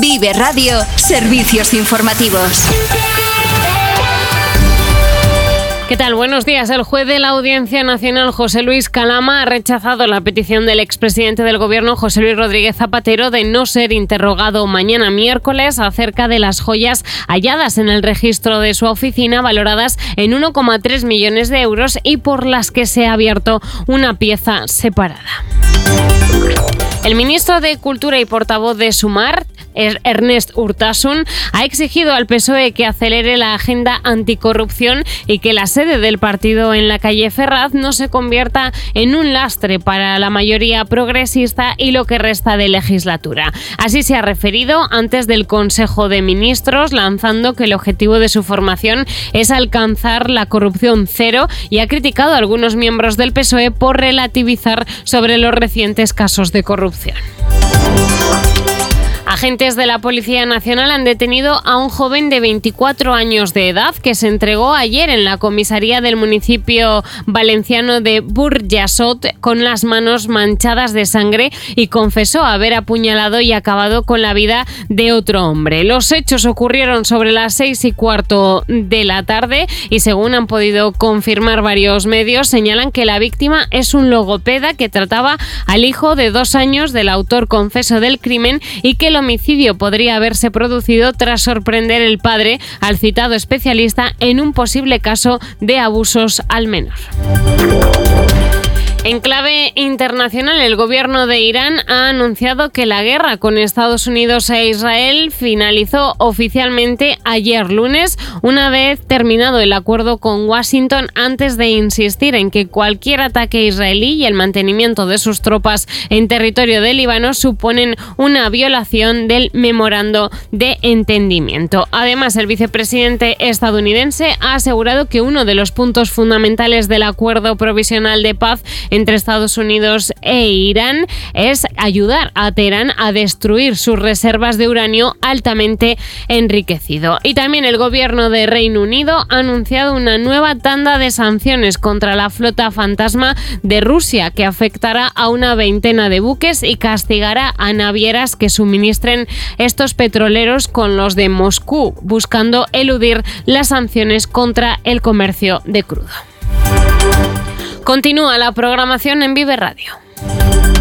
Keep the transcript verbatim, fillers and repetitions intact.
Vive Radio, servicios informativos. ¿Qué tal? Buenos días. El juez de la Audiencia Nacional, José Luis Calama, ha rechazado la petición del expresidente del Gobierno, José Luis Rodríguez Zapatero, de no ser interrogado mañana miércoles acerca de las joyas halladas en el registro de su oficina, valoradas en uno coma tres millones de euros y por las que se ha abierto una pieza separada. El ministro de Cultura y portavoz de Sumar, Ernest Urtasun, ha exigido al P S O E que acelere la agenda anticorrupción y que la sede del partido en la calle Ferraz no se convierta en un lastre para la mayoría progresista y lo que resta de legislatura. Así se ha referido antes del Consejo de Ministros, lanzando que el objetivo de su formación es alcanzar la corrupción cero, y ha criticado a algunos miembros del P S O E por relativizar sobre los recientes casos de corrupción. Agentes de la Policía Nacional han detenido a un joven de veinticuatro años de edad que se entregó ayer en la comisaría del municipio valenciano de Burjassot con las manos manchadas de sangre y confesó haber apuñalado y acabado con la vida de otro hombre. Los hechos ocurrieron sobre las seis y cuarto de la tarde y, según han podido confirmar varios medios, señalan que la víctima es un logopeda que trataba al hijo de dos años del autor confeso del crimen y que el homicidio podría haberse producido tras sorprender el padre al citado especialista en un posible caso de abusos al menor. En clave internacional, el gobierno de Irán ha anunciado que la guerra con Estados Unidos e Israel finalizó oficialmente ayer lunes, una vez terminado el acuerdo con Washington, antes de insistir en que cualquier ataque israelí y el mantenimiento de sus tropas en territorio de Líbano suponen una violación del memorando de entendimiento. Además, el vicepresidente estadounidense ha asegurado que uno de los puntos fundamentales del acuerdo provisional de paz entre Estados Unidos e Irán es ayudar a Teherán a destruir sus reservas de uranio altamente enriquecido. Y también el gobierno de Reino Unido ha anunciado una nueva tanda de sanciones contra la flota fantasma de Rusia, que afectará a una veintena de buques y castigará a navieras que suministren estos petroleros con los de Moscú, buscando eludir las sanciones contra el comercio de crudo. Continúa la programación en Vive Radio.